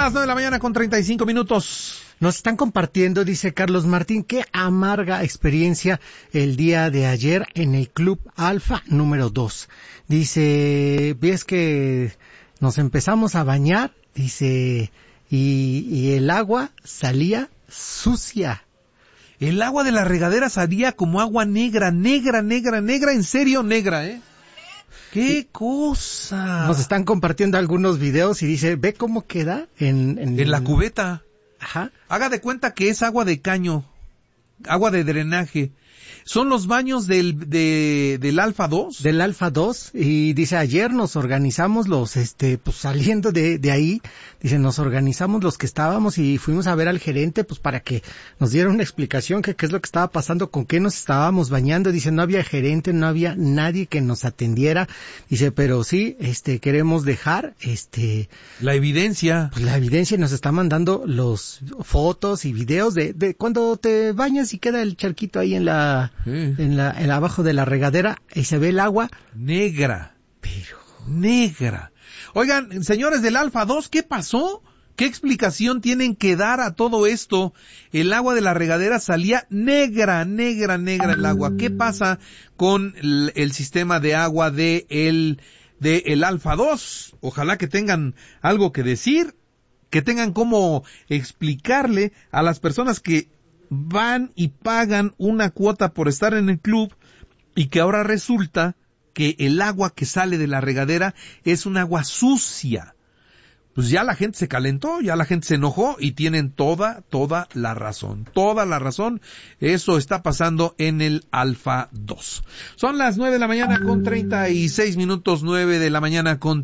las 9 de la mañana con 35 minutos. Nos están compartiendo, dice Carlos Martín, qué amarga experiencia el día de ayer en el Club Alfa número 2. Dice, ves que nos empezamos a bañar, dice, y el agua salía sucia. El agua de la regadera salía como agua negra, en serio negra, ¿eh? ¡Qué cosa! Nos están compartiendo algunos videos y dice, ve cómo queda en la cubeta. Ajá. Haga de cuenta que es agua de caño, agua de drenaje. Son los baños del Alfa 2. Del Alfa 2, y dice, ayer nos organizamos pues saliendo de ahí, dice, nos organizamos los que estábamos y fuimos a ver al gerente, pues para que nos diera una explicación que qué es lo que estaba pasando, con qué nos estábamos bañando. Dice, no había gerente, no había nadie que nos atendiera. Dice, pero sí, queremos dejar, la evidencia. Pues la evidencia, nos está mandando los fotos y videos de cuando te bañas y queda el charquito ahí en abajo de la regadera y se ve el agua negra. Pero negra. Oigan, señores del Alfa 2, ¿qué pasó? ¿Qué explicación tienen que dar a todo esto? El agua de la regadera salía negra el agua. ¿Qué pasa con el sistema de agua de el Alfa 2? Ojalá que tengan algo que decir, que tengan cómo explicarle a las personas que van y pagan una cuota por estar en el club y que ahora resulta que el agua que sale de la regadera es un agua sucia. Pues ya la gente se calentó, ya la gente se enojó y tienen toda la razón. Eso está pasando en el Alfa 2. Son las 9 de la mañana con 36 minutos, 9 de la mañana con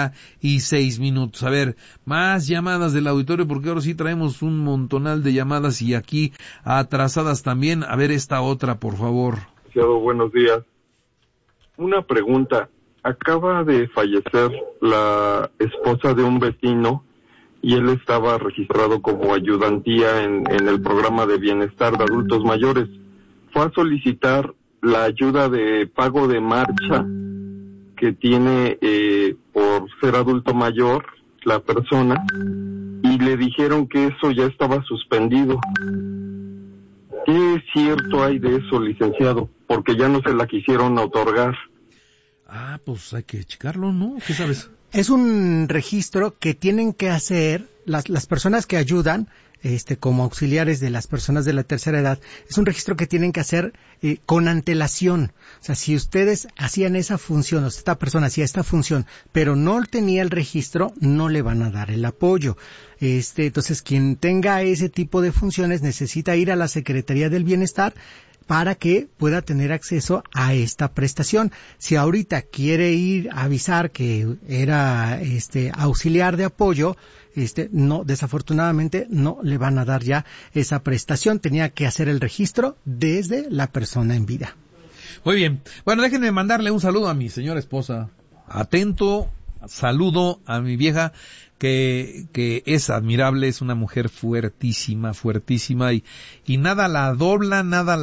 36 minutos. A ver, más llamadas del auditorio porque ahora sí traemos un montonal de llamadas y aquí atrasadas también. A ver esta otra, por favor. Buenos días. Una pregunta. Acaba de fallecer la esposa de un vecino y él estaba registrado como ayudantía en el programa de bienestar de adultos mayores. Fue a solicitar la ayuda de pago de marcha que tiene por ser adulto mayor la persona y le dijeron que eso ya estaba suspendido. ¿Qué cierto hay de eso, licenciado? Porque ya no se la quisieron otorgar. Ah, pues hay que checarlo, ¿no? ¿Qué sabes? Es un registro que tienen que hacer las personas que ayudan, como auxiliares de las personas de la tercera edad. Es un registro que tienen que hacer con antelación. O sea, si ustedes hacían esa función, o esta persona hacía esta función, pero no tenía el registro, no le van a dar el apoyo. Entonces, quien tenga ese tipo de funciones necesita ir a la Secretaría del Bienestar para que pueda tener acceso a esta prestación. Si ahorita quiere ir a avisar que era auxiliar de apoyo, no, desafortunadamente no le van a dar ya esa prestación. Tenía que hacer el registro desde la persona en vida. Muy bien. Bueno, déjenme mandarle un saludo a mi señora esposa. Atento saludo a mi vieja, que es admirable, es una mujer fuertísima, y nada la dobla,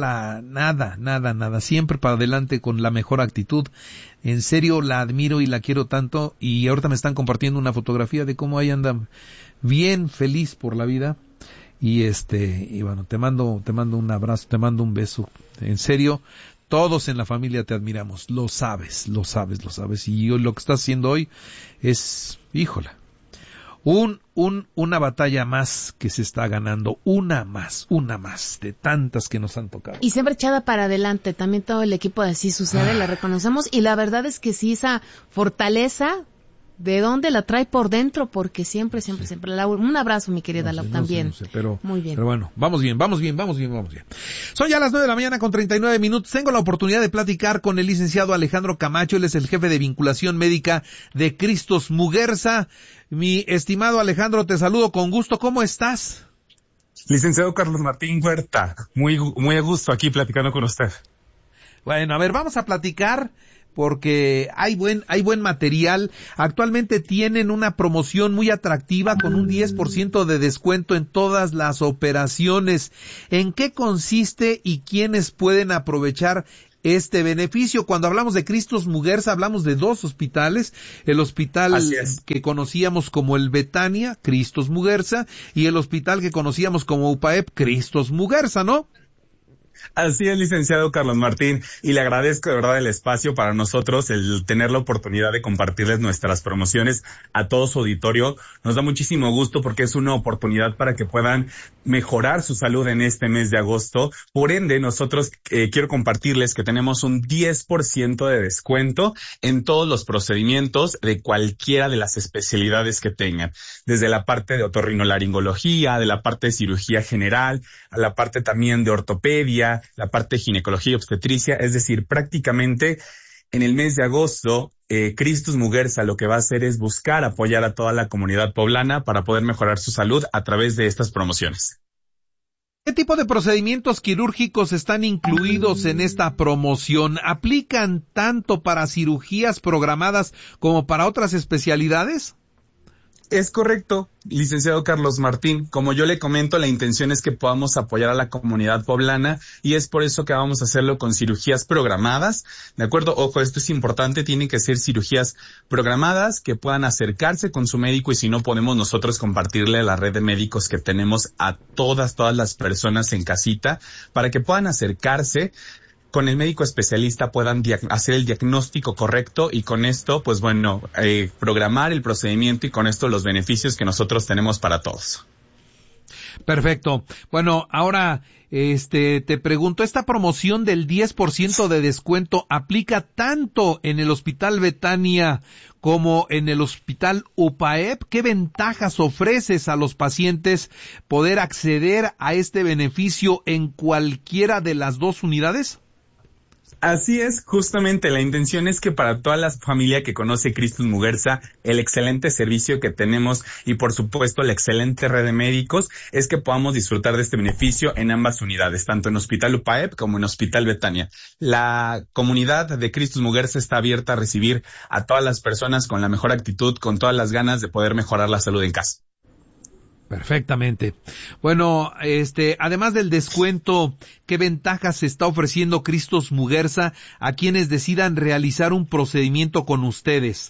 nada, siempre para adelante con la mejor actitud. En serio, la admiro y la quiero tanto, y ahorita me están compartiendo una fotografía de cómo ahí anda bien feliz por la vida, y bueno, te mando un abrazo, te mando un beso, en serio. Todos en la familia te admiramos, lo sabes, y lo que estás haciendo hoy es, híjola, una batalla más que se está ganando, una más de tantas que nos han tocado. Y siempre echada para adelante, también todo el equipo de Así Sucede, la reconocemos, y la verdad es que sí, esa fortaleza, ¿de dónde la trae por dentro? Porque siempre, Lau, un abrazo, mi querida Lau, también. No sé, pero, muy bien. Pero bueno, vamos bien. Son ya las 9 de la mañana con 39 minutos. Tengo la oportunidad de platicar con el licenciado Alejandro Camacho. Él es el jefe de vinculación médica de Cristos Muguerza. Mi estimado Alejandro, te saludo con gusto. ¿Cómo estás? Licenciado Carlos Martín Huerta, muy a gusto aquí platicando con usted. Bueno, a ver, vamos a platicar porque hay buen material. Actualmente tienen una promoción muy atractiva con un 10% de descuento en todas las operaciones. ¿En qué consiste y quiénes pueden aprovechar este beneficio. Cuando hablamos de Cristos Muguerza, hablamos de dos hospitales, el hospital que conocíamos como el Betania, Cristos Muguerza, y el hospital que conocíamos como UPAEP, Cristos Muguerza, ¿no? Así es, licenciado Carlos Martín, y le agradezco de verdad el espacio para nosotros, el tener la oportunidad de compartirles nuestras promociones a todo su auditorio. Nos da muchísimo gusto porque es una oportunidad para que puedan mejorar su salud en este mes de agosto. Por ende, nosotros quiero compartirles que tenemos un 10% de descuento en todos los procedimientos de cualquiera de las especialidades que tengan, desde la parte de otorrinolaringología, de la parte de cirugía general, a la parte también de ortopedia, la parte de ginecología y obstetricia. Es decir, prácticamente en el mes de agosto, Cristos Muguerza lo que va a hacer es buscar apoyar a toda la comunidad poblana para poder mejorar su salud a través de estas promociones. ¿Qué tipo de procedimientos quirúrgicos están incluidos en esta promoción? ¿Aplican tanto para cirugías programadas como para otras especialidades? Es correcto, licenciado Carlos Martín. Como yo le comento, la intención es que podamos apoyar a la comunidad poblana y es por eso que vamos a hacerlo con cirugías programadas. ¿De acuerdo? Ojo, esto es importante, tienen que ser cirugías programadas que puedan acercarse con su médico y si no podemos nosotros compartirle la red de médicos que tenemos a todas las personas en casita para que puedan acercarse con el médico especialista, puedan hacer el diagnóstico correcto y con esto, pues bueno, programar el procedimiento y con esto los beneficios que nosotros tenemos para todos. Perfecto. Bueno, ahora te pregunto, ¿esta promoción del 10% de descuento aplica tanto en el Hospital Betania como en el Hospital UPAEP? ¿Qué ventajas ofreces a los pacientes poder acceder a este beneficio en cualquiera de las dos unidades? Así es, justamente la intención es que para toda la familia que conoce Cristos Muguerza, el excelente servicio que tenemos y por supuesto la excelente red de médicos es que podamos disfrutar de este beneficio en ambas unidades, tanto en Hospital UPAEP como en Hospital Betania. La comunidad de Cristos Muguerza está abierta a recibir a todas las personas con la mejor actitud, con todas las ganas de poder mejorar la salud en casa. Perfectamente. Bueno, además del descuento, ¿qué ventajas se está ofreciendo Cristos Muguerza a quienes decidan realizar un procedimiento con ustedes?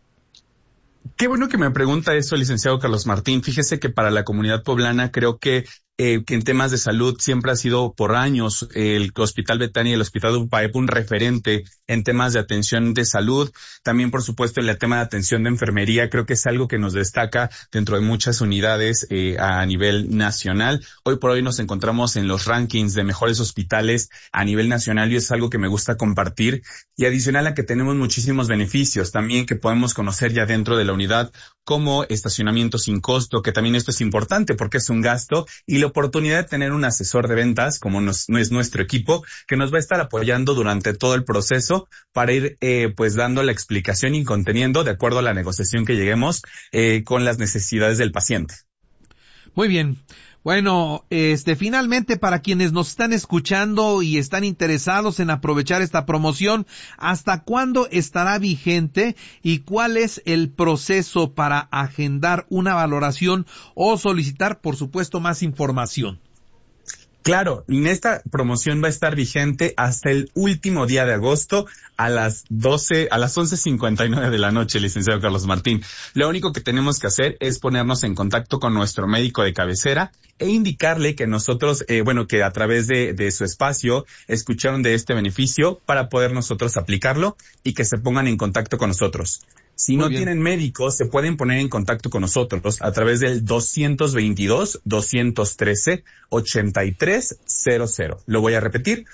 Qué bueno que me pregunta eso, licenciado Carlos Martín. Fíjese que para la comunidad poblana creo que en temas de salud siempre ha sido por años el Hospital Betania y el Hospital UPAEP un referente en temas de atención de salud. También, por supuesto, en el tema de atención de enfermería, creo que es algo que nos destaca dentro de muchas unidades a nivel nacional. Hoy por hoy nos encontramos en los rankings de mejores hospitales a nivel nacional y es algo que me gusta compartir. Y adicional a que tenemos muchísimos beneficios también que podemos conocer ya dentro de la unidad, como estacionamiento sin costo, que también esto es importante porque es un gasto, y la oportunidad de tener un asesor de ventas, como no es nuestro equipo, que nos va a estar apoyando durante todo el proceso para ir pues dando la explicación y conteniendo de acuerdo a la negociación que lleguemos con las necesidades del paciente. Muy bien. Bueno, finalmente para quienes nos están escuchando y están interesados en aprovechar esta promoción, ¿hasta cuándo estará vigente y cuál es el proceso para agendar una valoración o solicitar, por supuesto, más información? Claro, en esta promoción va a estar vigente hasta el último día de agosto a las 11:59 de la noche, licenciado Carlos Martín. Lo único que tenemos que hacer es ponernos en contacto con nuestro médico de cabecera e indicarle que nosotros, que a través de su espacio escucharon de este beneficio para poder nosotros aplicarlo y que se pongan en contacto con nosotros. Si no tienen médicos, se pueden poner en contacto con nosotros a través del 222-213-8300. Lo voy a repetir,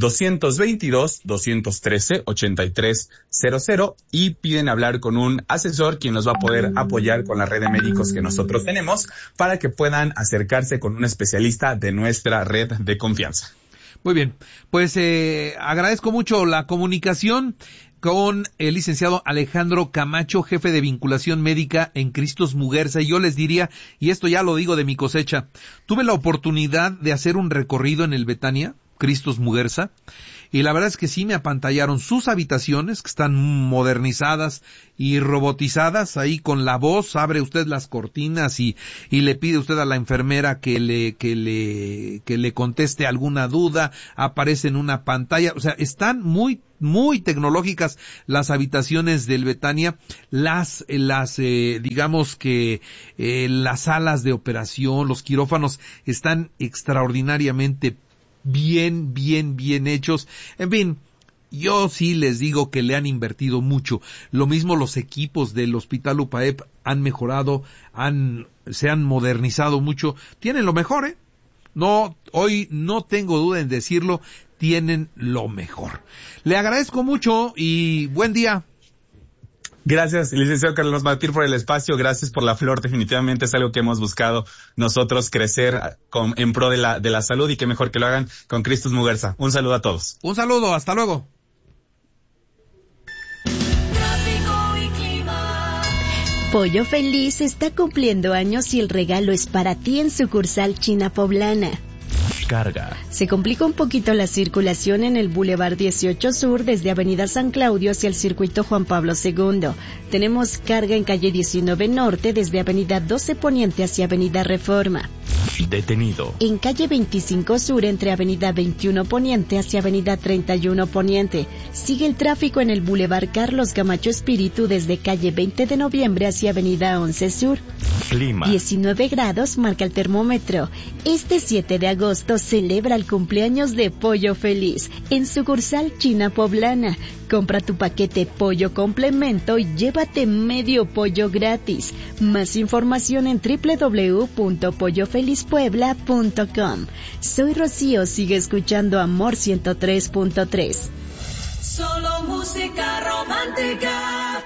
222-213-8300 y piden hablar con un asesor quien nos va a poder apoyar con la red de médicos que nosotros tenemos para que puedan acercarse con un especialista de nuestra red de confianza. Muy bien, pues agradezco mucho la comunicación con el licenciado Alejandro Camacho, jefe de vinculación médica en Cristos Muguerza. Y yo les diría, y esto ya lo digo de mi cosecha, tuve la oportunidad de hacer un recorrido en el Betania, Cristos Muguerza, y la verdad es que sí me apantallaron sus habitaciones, que están modernizadas y robotizadas. Ahí con la voz abre usted las cortinas y le pide usted a la enfermera que le conteste alguna duda, aparece en una pantalla. O sea, están muy tecnológicas las habitaciones del Betania, las digamos que las salas de operación, los quirófanos están extraordinariamente bien hechos. En fin, yo sí les digo que le han invertido mucho. Lo mismo los equipos del Hospital UPAEP han mejorado, se han modernizado mucho. Tienen lo mejor, No, hoy no tengo duda en decirlo, tienen lo mejor. Le agradezco mucho y buen día. Gracias, licenciado Carlos Martín, por el espacio. Gracias por la flor. Definitivamente es algo que hemos buscado nosotros, crecer en pro de la salud, y qué mejor que lo hagan con Cristus Muguerza. Un saludo a todos. Un saludo, hasta luego. Pollo Feliz está cumpliendo años y el regalo es para ti en sucursal China Poblana. Carga. Se complica un poquito la circulación en el Boulevard 18 Sur desde Avenida San Claudio hacia el Circuito Juan Pablo II. Tenemos carga en calle 19 Norte desde Avenida 12 Poniente hacia Avenida Reforma. Detenido. En calle 25 Sur entre Avenida 21 Poniente hacia Avenida 31 Poniente. Sigue el tráfico en el Boulevard Carlos Camacho Espíritu desde calle 20 de Noviembre hacia Avenida 11 Sur. Clima. 19 grados marca el termómetro. Este 7 de agosto celebra el cumpleaños de Pollo Feliz en sucursal China Poblana. Compra tu paquete pollo complemento y llévate medio pollo gratis. Más información en www.pollofelizpuebla.com. Soy Rocío, sigue escuchando Amor 103.3. Solo música romántica.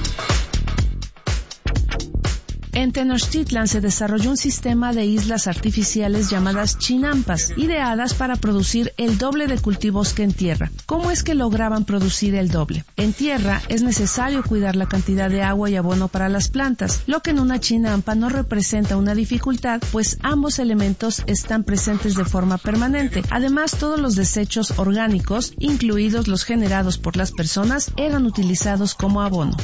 En Tenochtitlan se desarrolló un sistema de islas artificiales llamadas chinampas, ideadas para producir el doble de cultivos que en tierra. ¿Cómo es que lograban producir el doble? En tierra es necesario cuidar la cantidad de agua y abono para las plantas, lo que en una chinampa no representa una dificultad, pues ambos elementos están presentes de forma permanente. Además, todos los desechos orgánicos, incluidos los generados por las personas, eran utilizados como abono.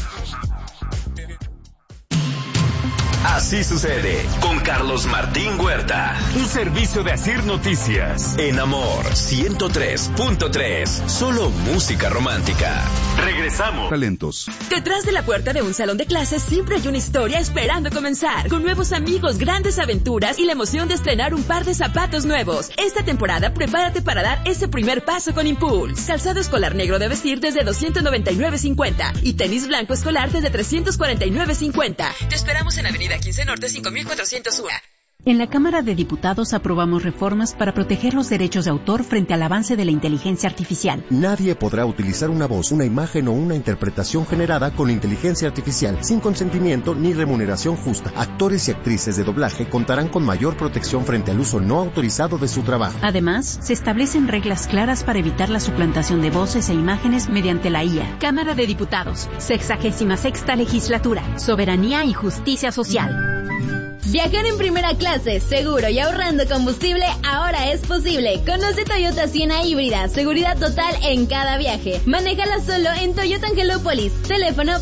Así sucede con Carlos Martín Huerta. Un servicio de Asir Noticias. En Amor 103.3. Solo música romántica. Regresamos. Talentos. Detrás de la puerta de un salón de clases siempre hay una historia esperando comenzar. Con nuevos amigos, grandes aventuras y la emoción de estrenar un par de zapatos nuevos. Esta temporada prepárate para dar ese primer paso con Impulse. Calzado escolar negro de vestir desde $299.50 y tenis blanco escolar desde $349.50. Te esperamos en Avenida 15 Norte 5401. En la Cámara de Diputados aprobamos reformas para proteger los derechos de autor frente al avance de la inteligencia artificial. Nadie podrá utilizar una voz, una imagen o una interpretación generada con inteligencia artificial sin consentimiento ni remuneración justa. Actores y actrices de doblaje contarán con mayor protección frente al uso no autorizado de su trabajo. Además, se establecen reglas claras para evitar la suplantación de voces e imágenes mediante la IA. Cámara de Diputados, 66ª Legislatura, Soberanía y Justicia Social. Viajar en primera clase, seguro y ahorrando combustible ahora es posible. Conoce Toyota Siena híbrida, seguridad total en cada viaje. Manéjala solo en Toyota Angelópolis. Teléfono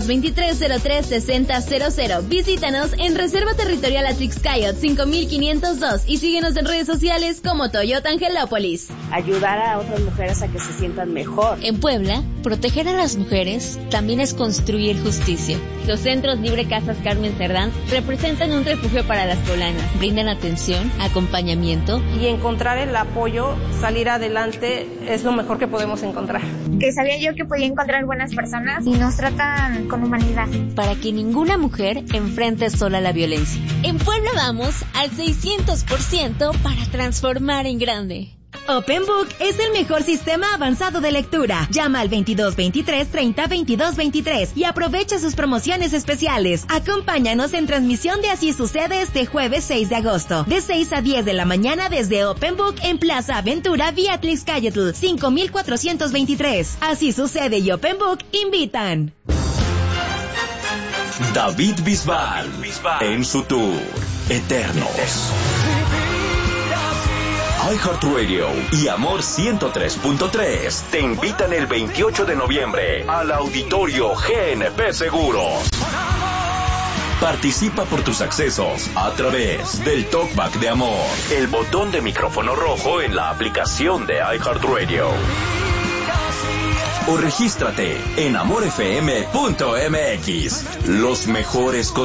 2223036000. Visítanos en Reserva Territorial Atrixcayot 5502 y síguenos en redes sociales como Toyota Angelópolis. Ayudar a otras mujeres a que se sientan mejor. En Puebla, proteger a las mujeres también es construir justicia. Los centros Libre Casas Carmen Cerdán representan un refugio para las poblanas. Brindan atención, acompañamiento y encontrar el apoyo, salir adelante es lo mejor que podemos encontrar. Que sabía yo que podía encontrar buenas personas y nos tratan con humanidad. Para que ninguna mujer enfrente sola la violencia. En Puebla vamos al 600% para transformar en grande. Open Book es el mejor sistema avanzado de lectura. Llama al 2223-30-2223 y aprovecha sus promociones especiales. Acompáñanos en transmisión de Así Sucede este jueves 6 de agosto, de 6 a 10 de la mañana desde Open Book en Plaza Aventura vía Atlixcayotl, 5423. Así Sucede y Open Book invitan. David Bisbal en su tour Eternos. iHeartRadio y Amor 103.3 te invitan el 28 de noviembre al Auditorio GNP Seguros. Participa por tus accesos a través del Talkback de Amor, el botón de micrófono rojo en la aplicación de iHeartRadio. O regístrate en amorfm.mx. Los mejores